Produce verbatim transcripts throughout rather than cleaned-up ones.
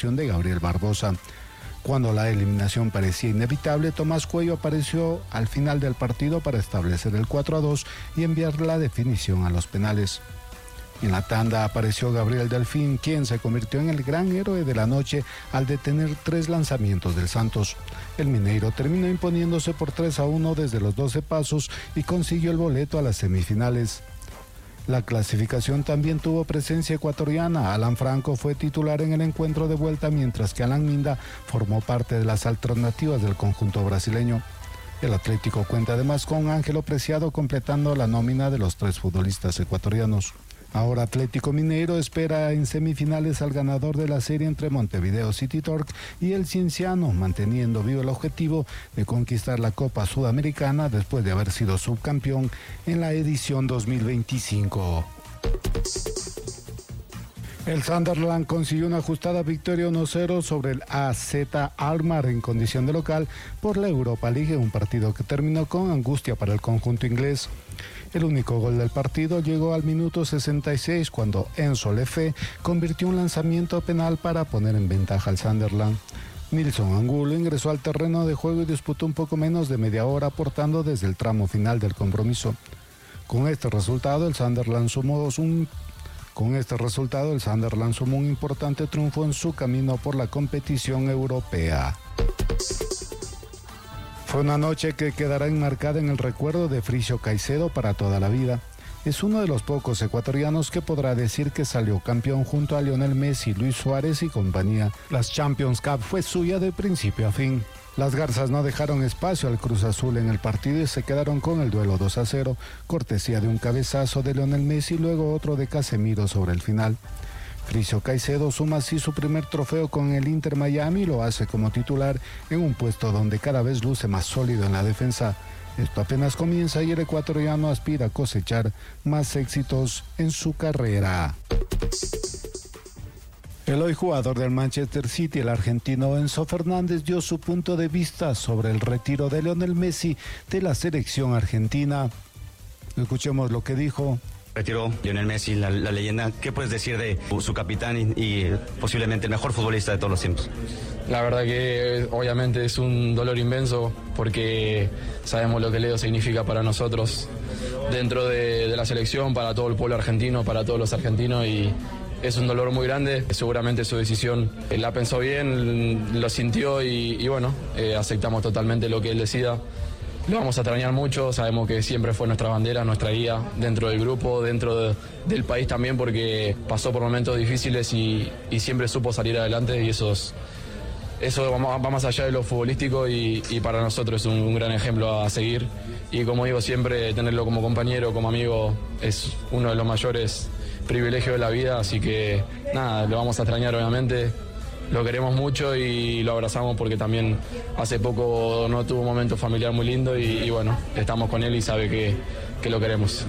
de Gabriel Barbosa. Cuando la eliminación parecía inevitable, Tomás Cuello apareció al final del partido para establecer el cuatro a dos y enviar la definición a los penales. En la tanda apareció Gabriel Delfín, quien se convirtió en el gran héroe de la noche al detener tres lanzamientos del Santos. El Mineiro terminó imponiéndose por tres a uno desde los doce pasos y consiguió el boleto a las semifinales. La clasificación también tuvo presencia ecuatoriana. Alan Franco fue titular en el encuentro de vuelta, mientras que Alan Minda formó parte de las alternativas del conjunto brasileño. El Atlético cuenta además con Ángelo Preciado completando la nómina de los tres futbolistas ecuatorianos. Ahora Atlético Mineiro espera en semifinales al ganador de la serie entre Montevideo City Torque y el Cienciano, manteniendo vivo el objetivo de conquistar la Copa Sudamericana después de haber sido subcampeón en la edición dos mil veinticinco. El Sunderland consiguió una ajustada victoria uno cero sobre el A Z Alkmaar en condición de local por la Europa League, un partido que terminó con angustia para el conjunto inglés. El único gol del partido llegó al minuto sesenta y seis cuando Enzo Lefe convirtió un lanzamiento penal para poner en ventaja al Sunderland. Nilson Angulo ingresó al terreno de juego y disputó un poco menos de media hora, aportando desde el tramo final del compromiso. Con este resultado, el Sunderland sumó un Con este resultado, el Sunderland sumó un importante triunfo en su camino por la competición europea. Fue una noche que quedará enmarcada en el recuerdo de Friso Caicedo para toda la vida. Es uno de los pocos ecuatorianos que podrá decir que salió campeón junto a Lionel Messi, Luis Suárez y compañía. Las Champions Cup fue suya de principio a fin. Las Garzas no dejaron espacio al Cruz Azul en el partido y se quedaron con el duelo dos a cero, cortesía de un cabezazo de Lionel Messi y luego otro de Casemiro sobre el final. Friso Caicedo suma así su primer trofeo con el Inter Miami y lo hace como titular en un puesto donde cada vez luce más sólido en la defensa. Esto apenas comienza y el ecuatoriano aspira a cosechar más éxitos en su carrera. El hoy jugador del Manchester City, el argentino Enzo Fernández, dio su punto de vista sobre el retiro de Lionel Messi de la selección argentina. Escuchemos lo que dijo. Retiró Lionel Messi, la, la leyenda. ¿Qué puedes decir de su capitán y, y posiblemente el mejor futbolista de todos los tiempos? La verdad que obviamente es un dolor inmenso porque sabemos lo que Leo significa para nosotros dentro de, de la selección, para todo el pueblo argentino, para todos los argentinos, y es un dolor muy grande. Seguramente su decisión eh, la pensó bien, lo sintió y, y bueno, eh, aceptamos totalmente lo que él decida. Lo vamos a extrañar mucho, sabemos que siempre fue nuestra bandera, nuestra guía dentro del grupo, dentro de, del país también, porque pasó por momentos difíciles y, y siempre supo salir adelante, y eso, es, eso va, va más allá de lo futbolístico y, y para nosotros es un, un gran ejemplo a seguir. Y como digo siempre, tenerlo como compañero, como amigo, es uno de los mayores privilegios de la vida, así que nada, lo vamos a extrañar obviamente. Lo queremos mucho y lo abrazamos porque también hace poco no tuvo un momento familiar muy lindo y, y bueno, estamos con él y sabe que, que lo queremos.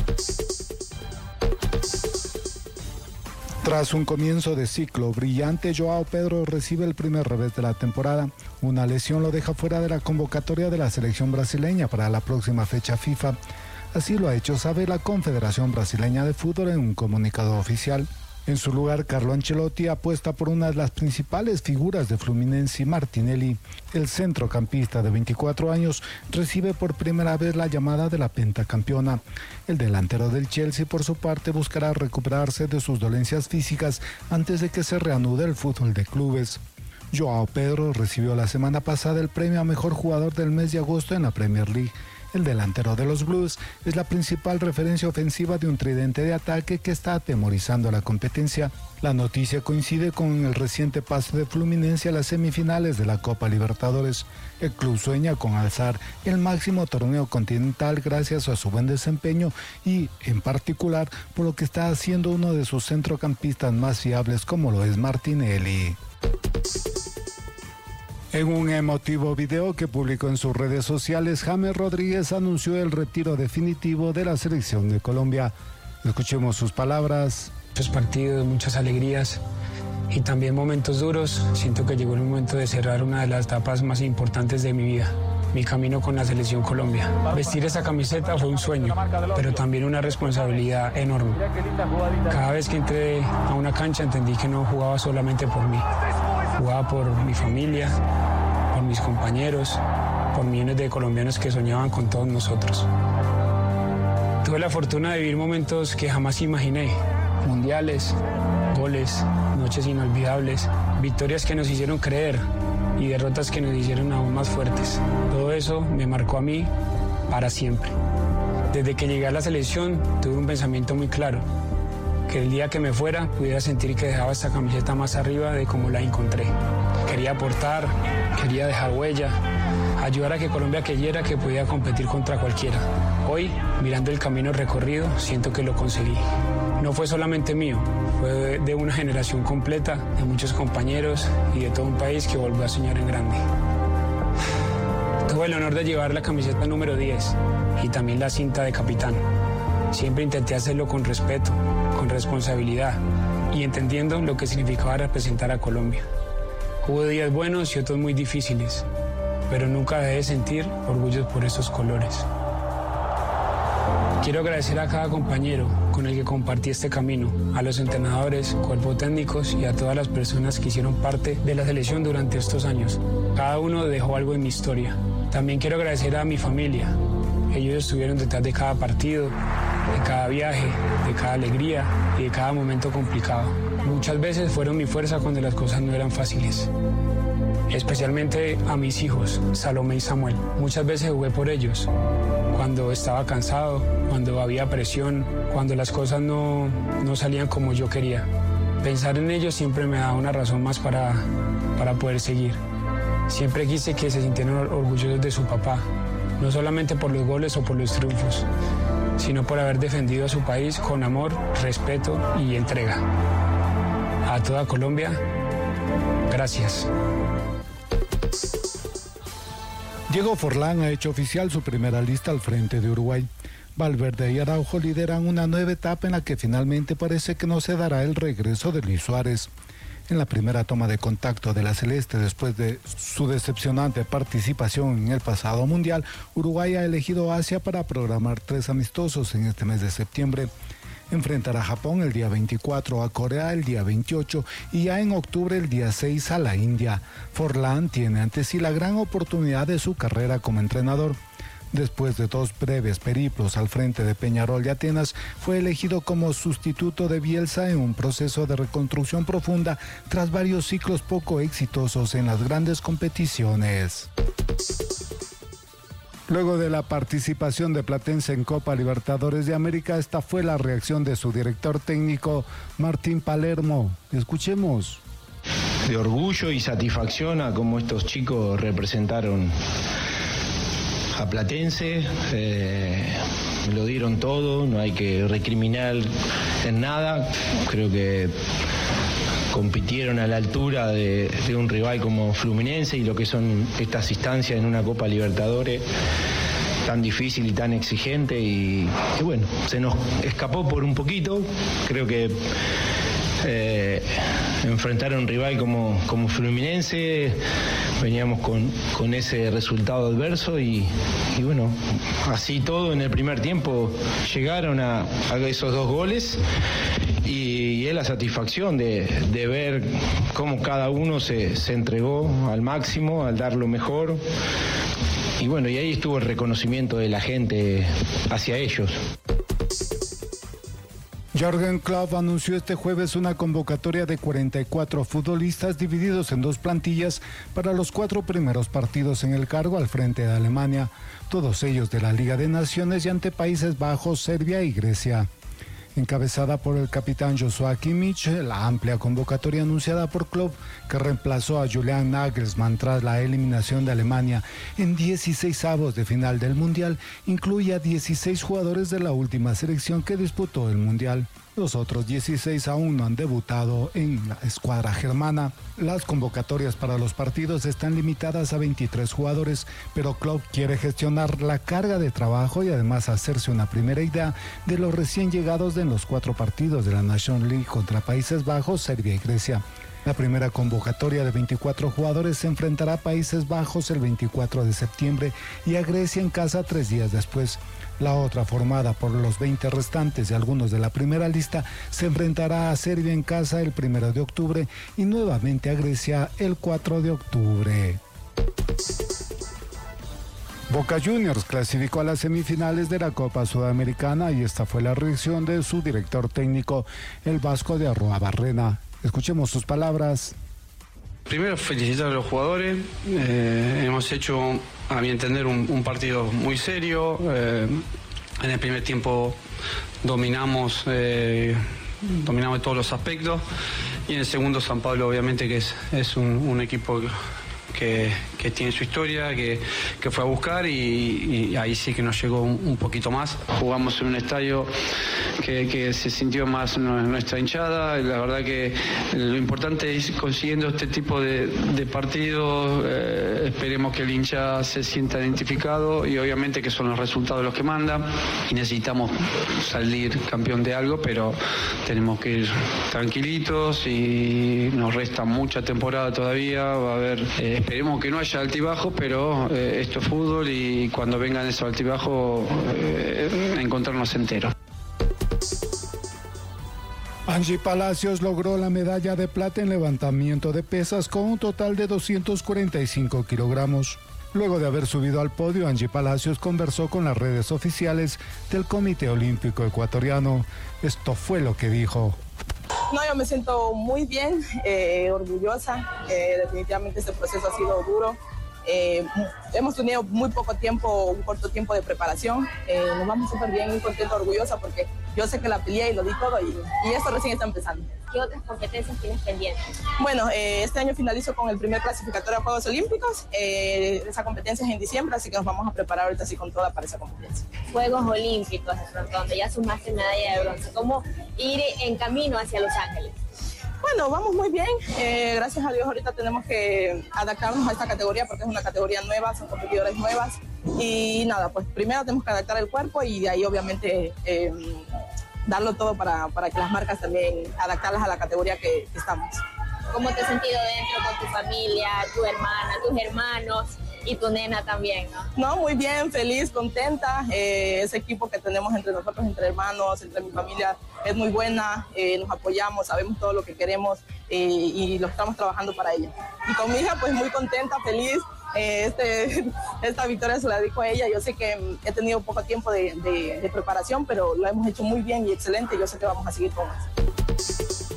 Tras un comienzo de ciclo brillante, Joao Pedro recibe el primer revés de la temporada. Una lesión lo deja fuera de la convocatoria de la selección brasileña para la próxima fecha FIFA. Así lo ha hecho saber la Confederación Brasileña de Fútbol en un comunicado oficial. En su lugar, Carlo Ancelotti apuesta por una de las principales figuras de Fluminense, Martinelli. El centrocampista de veinticuatro años recibe por primera vez la llamada de la pentacampeona. El delantero del Chelsea, por su parte, buscará recuperarse de sus dolencias físicas antes de que se reanude el fútbol de clubes. Joao Pedro recibió la semana pasada el premio a mejor jugador del mes de agosto en la Premier League. El delantero de los Blues es la principal referencia ofensiva de un tridente de ataque que está atemorizando a la competencia. La noticia coincide con el reciente pase de Fluminense a las semifinales de la Copa Libertadores. El club sueña con alzar el máximo torneo continental gracias a su buen desempeño y, en particular, por lo que está haciendo uno de sus centrocampistas más fiables como lo es Martinelli. En un emotivo video que publicó en sus redes sociales, James Rodríguez anunció el retiro definitivo de la selección de Colombia. Escuchemos sus palabras. Muchos partidos, muchas alegrías y también momentos duros. Siento que llegó el momento de cerrar una de las etapas más importantes de mi vida, mi camino con la selección Colombia. Vestir esa camiseta fue un sueño, pero también una responsabilidad enorme. Cada vez que entré a una cancha entendí que no jugaba solamente por mí. Jugaba por mi familia, por mis compañeros, por millones de colombianos que soñaban con todos nosotros. Tuve la fortuna de vivir momentos que jamás imaginé, mundiales, goles, noches inolvidables, victorias que nos hicieron creer y derrotas que nos hicieron aún más fuertes. Todo eso me marcó a mí para siempre. Desde que llegué a la selección tuve un pensamiento muy claro, que el día que me fuera pudiera sentir que dejaba esta camiseta más arriba de como la encontré. Quería aportar, quería dejar huella, ayudar a que Colombia creyera que podía competir contra cualquiera. Hoy, mirando el camino recorrido, siento que lo conseguí. No fue solamente mío, fue de una generación completa, de muchos compañeros y de todo un país que volvió a soñar en grande. Tuve el honor de llevar la camiseta número diez y también la cinta de capitán. Siempre intenté hacerlo con respeto, con responsabilidad y entendiendo lo que significaba representar a Colombia. Hubo días buenos y otros muy difíciles, pero nunca dejé de sentir orgullo por esos colores. Quiero agradecer a cada compañero con el que compartí este camino, a los entrenadores, cuerpos técnicos y a todas las personas que hicieron parte de la selección durante estos años. Cada uno dejó algo en mi historia. También quiero agradecer a mi familia. Ellos estuvieron detrás de cada partido, de cada viaje, de cada alegría y de cada momento complicado. Muchas veces fueron mi fuerza cuando las cosas no eran fáciles. Especialmente a mis hijos, Salomé y Samuel. Muchas veces jugué por ellos, cuando estaba cansado, cuando había presión, cuando las cosas no, no salían como yo quería. Pensar en ellos siempre me daba una razón más para, para poder seguir. Siempre quise que se sintieran orgullosos de su papá, no solamente por los goles o por los triunfos, sino por haber defendido a su país con amor, respeto y entrega. A toda Colombia, gracias. Diego Forlán ha hecho oficial su primera lista al frente de Uruguay. Valverde y Araujo lideran una nueva etapa en la que finalmente parece que no se dará el regreso de Luis Suárez. En la primera toma de contacto de la Celeste después de su decepcionante participación en el pasado Mundial, Uruguay ha elegido Asia para programar tres amistosos en este mes de septiembre. Enfrentará a Japón el día veinticuatro, a Corea el día veintiocho y ya en octubre el día seis a la India. Forlán tiene ante sí la gran oportunidad de su carrera como entrenador. Después de dos breves periplos al frente de Peñarol y Atenas, fue elegido como sustituto de Bielsa en un proceso de reconstrucción profunda tras varios ciclos poco exitosos en las grandes competiciones. Luego de la participación de Platense en Copa Libertadores de América, esta fue la reacción de su director técnico, Martín Palermo. Escuchemos. De orgullo y satisfacción a cómo estos chicos representaron a Platense, eh, lo dieron todo, no hay que recriminar en nada. Creo que compitieron a la altura de, de un rival como Fluminense y lo que son estas instancias en una Copa Libertadores tan difícil y tan exigente y, y bueno, se nos escapó por un poquito. Creo que eh, enfrentar a un rival como, como Fluminense, veníamos con, con ese resultado adverso y, y bueno, así todo en el primer tiempo llegaron a, a esos dos goles y, y es la satisfacción de, de ver cómo cada uno se, se entregó al máximo, al dar lo mejor y bueno, y ahí estuvo el reconocimiento de la gente hacia ellos. Jürgen Klopp anunció este jueves una convocatoria de cuarenta y cuatro futbolistas divididos en dos plantillas para los cuatro primeros partidos en el cargo al frente de Alemania, todos ellos de la Liga de Naciones y ante Países Bajos, Serbia y Grecia. Encabezada por el capitán Joshua Kimmich, la amplia convocatoria anunciada por Klopp, que reemplazó a Julian Nagelsmann tras la eliminación de Alemania en dieciseisavos de final del Mundial, incluye a dieciséis jugadores de la última selección que disputó el Mundial. Los otros dieciséis aún no han debutado en la escuadra germana. Las convocatorias para los partidos están limitadas a veintitrés jugadores, pero Klopp quiere gestionar la carga de trabajo y además hacerse una primera idea de los recién llegados en los cuatro partidos de la Nations League contra Países Bajos, Serbia y Grecia. La primera convocatoria de veinticuatro jugadores se enfrentará a Países Bajos el veinticuatro de septiembre y a Grecia en casa tres días después. La otra, formada por los veinte restantes y algunos de la primera lista, se enfrentará a Serbia en casa el primero de octubre y nuevamente a Grecia el cuatro de octubre. Boca Juniors clasificó a las semifinales de la Copa Sudamericana y esta fue la reacción de su director técnico, el vasco de Arruabarrena. Escuchemos sus palabras. Primero, felicitar a los jugadores. Eh, hemos hecho, a mi entender, un, un partido muy serio. Eh, en el primer tiempo dominamos, eh, dominamos todos los aspectos. Y en el segundo, San Pablo, obviamente, que es, es un, un equipo que, que tiene su historia, que, que fue a buscar y, y ahí sí que nos llegó un, un poquito más. Jugamos en un estadio que, que se sintió más nuestra hinchada. La verdad que lo importante es consiguiendo este tipo de, de partidos, eh, esperemos que el hincha se sienta identificado y obviamente que son los resultados los que mandan y necesitamos salir campeón de algo, pero tenemos que ir tranquilitos y nos resta mucha temporada todavía, va a haber, eh, esperemos que no haya altibajos, pero eh, esto es fútbol y cuando vengan esos altibajos eh, encontrarnos enteros. Angie Palacios logró la medalla de plata en levantamiento de pesas con un total de doscientos cuarenta y cinco kilogramos. Luego de haber subido al podio, Angie Palacios conversó con las redes oficiales del Comité Olímpico Ecuatoriano. Esto fue lo que dijo. No, yo me siento muy bien, eh, orgullosa. Eh, definitivamente este proceso ha sido duro. Eh, hemos tenido muy poco tiempo, un corto tiempo de preparación. Eh, nos vamos súper bien, muy contenta, orgullosa, porque yo sé que la peleé y lo di todo y, y esto recién está empezando. ¿Qué otras competencias tienes pendientes? Bueno, eh, este año finalizo con el primer clasificatorio a Juegos Olímpicos. Eh, esa competencia es en diciembre, así que nos vamos a preparar ahorita así con toda para esa competencia. Juegos Olímpicos, de pronto, donde ya sumaste medalla de bronce. ¿Cómo ir en camino hacia Los Ángeles? Bueno, vamos muy bien. Eh, gracias a Dios ahorita tenemos que adaptarnos a esta categoría porque es una categoría nueva, son competidores nuevas. Y nada, pues primero tenemos que adaptar el cuerpo y de ahí obviamente eh, darlo todo para, para que las marcas también adaptarlas a la categoría que, que estamos. ¿Cómo te has sentido dentro con tu familia, tu hermana, tus hermanos y tu nena también, ¿no? No, muy bien, feliz, contenta. Eh, ese equipo que tenemos entre nosotros, entre hermanos, entre mi familia, es muy buena. Eh, nos apoyamos, sabemos todo lo que queremos eh, y lo estamos trabajando para ella. Y con mi hija, pues muy contenta, feliz. Eh, este, esta victoria se la dedico a ella. Yo sé que he tenido poco tiempo de, de, de preparación, pero lo hemos hecho muy bien y excelente. Yo sé que vamos a seguir con eso.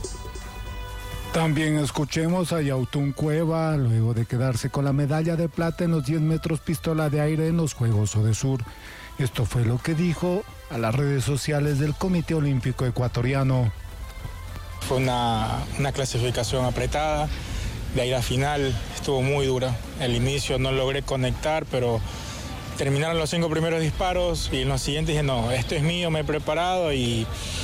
También escuchemos a Yautún Cueva, luego de quedarse con la medalla de plata en los diez metros pistola de aire en los Juegos Odesur. Esto fue lo que dijo a las redes sociales del Comité Olímpico Ecuatoriano. Fue una, una clasificación apretada, de ahí la final estuvo muy dura. El inicio no logré conectar, pero terminaron los cinco primeros disparos y en los siguientes dije, no, esto es mío, me he preparado y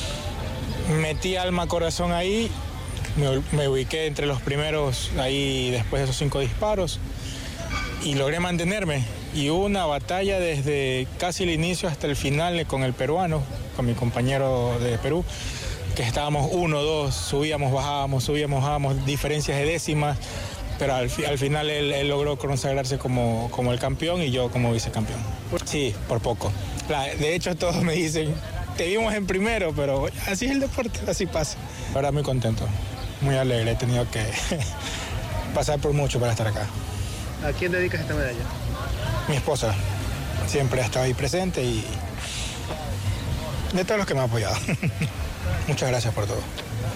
metí alma, corazón ahí. Me, me ubiqué entre los primeros ahí después de esos cinco disparos y logré mantenerme. Y hubo una batalla desde casi el inicio hasta el final con el peruano, con mi compañero de Perú, que estábamos uno, dos, subíamos, bajábamos, subíamos, bajábamos, diferencias de décimas, pero al, al final él, él logró consagrarse como, como el campeón y yo como vicecampeón. Sí, por poco. La, de hecho todos me dicen, te vimos en primero, pero así es el deporte, así pasa. Ahora muy contento. Muy alegre, he tenido que pasar por mucho para estar acá. ¿A quién dedicas esta medalla? Mi esposa, siempre ha estado ahí presente y de todos los que me han apoyado. Muchas gracias por todo.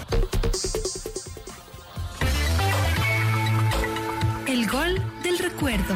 El gol del recuerdo.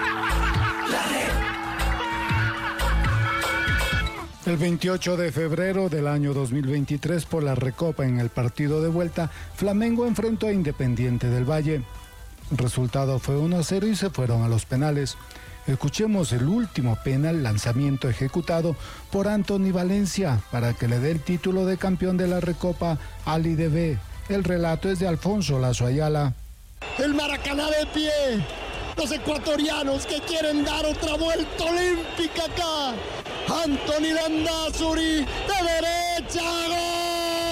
El veintiocho de febrero del año dos mil veintitrés, por la Recopa en el partido de vuelta, Flamengo enfrentó a Independiente del Valle. El resultado fue uno a cero y se fueron a los penales. Escuchemos el último penal lanzamiento ejecutado por Anthony Valencia para que le dé el título de campeón de la Recopa al I D B. El relato es de Alfonso Lazo Ayala. El Maracaná de pie. Los ecuatorianos que quieren dar otra vuelta olímpica acá. Anthony Landázuri de derecha, ¡gol!